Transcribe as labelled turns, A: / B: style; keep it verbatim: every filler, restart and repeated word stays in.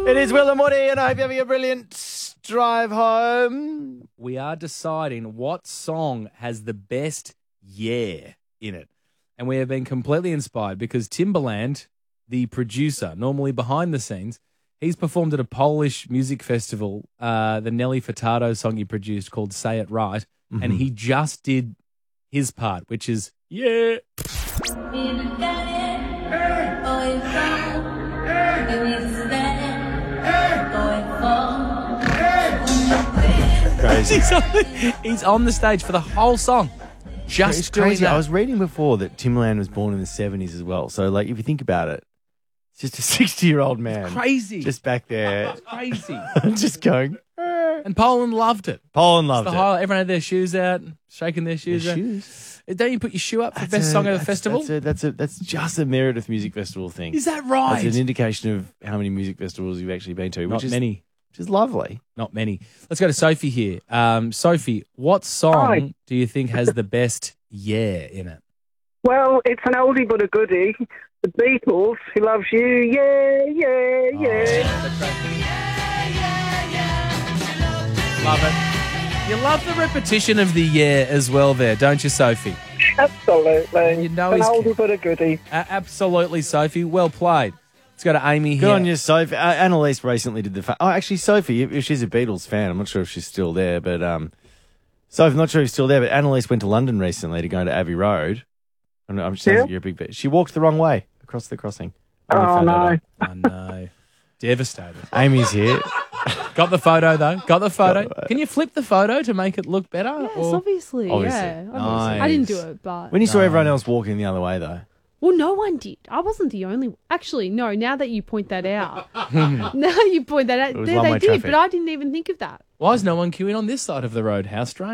A: It is Will and Woody, and I hope you're having a brilliant drive home.
B: We are deciding what song has the best yeah in it. And we have been completely inspired because Timbaland, the producer, normally behind the scenes, he's performed at a Polish music festival, uh, the Nelly Furtado song he produced called Say It Right, mm-hmm. and he just did his part, which is yeah.
A: Crazy.
B: He's on, the, he's on the stage for the whole song. Just
A: it's
B: doing
A: crazy.
B: that.
A: I was reading before that Timbaland was born in the seventies as well. So, like, if you think about it, it's just a sixty-year-old man.
B: It's crazy.
A: Just back there.
B: It's crazy.
A: just going.
B: And Poland loved it.
A: Poland loved
B: the
A: it.
B: Highlight. Everyone had their shoes out, shaking their shoes
A: their
B: out.
A: Shoes.
B: Don't you put your shoe up for
A: That's
B: best
A: a,
B: song of the
A: that's,
B: festival?
A: That's a, that's a that's just a Meredith Music Festival thing.
B: Is that right?
A: It's an indication of how many music festivals you've actually been to.
B: Not
A: which is,
B: many.
A: Which is lovely.
B: Not many. Let's go to Sophie here. Um, Sophie, what song
C: Hi.
B: do you think has the best yeah in it?
C: Well, it's an oldie but a goodie. The Beatles, Who Loves You, yeah, yeah, yeah.
B: Love it. You love the repetition of the yeah as well there, don't you, Sophie?
C: Absolutely.
B: You know
C: it's an
B: he's-
C: oldie but a goodie.
B: Uh, absolutely, Sophie. Well played. Let's go to Amy
A: Good
B: here.
A: on you, Sophie. Uh, Annalise recently did the... Fa- oh, actually, Sophie, if she's a Beatles fan, I'm not sure if she's still there, but... Um, Sophie, I'm not sure if she's still there, but Annalise went to London recently to go to Abbey Road. I know, I'm just
C: Yeah.
A: you're a big bit. She walked the wrong way across the crossing.
C: Oh,
A: Only
C: no.
A: photo.
B: I know. Devastated.
A: Amy's here.
B: Got the photo, though. Got the photo. Can you flip the photo to make it look better?
D: Yes,
B: or-
D: obviously,
A: Obviously.
D: yeah. Obviously.
A: Nice.
D: I didn't do it, but...
A: When you saw
B: No.
A: everyone else walking the other way, though.
D: Well, no one did. I wasn't the only... Actually, no, now that you point that out. now you point that out.
A: was
D: There they
A: one-way
D: did,
A: traffic.
D: but I didn't even think of that.
B: Why is no one queuing on this side of the road? How strange.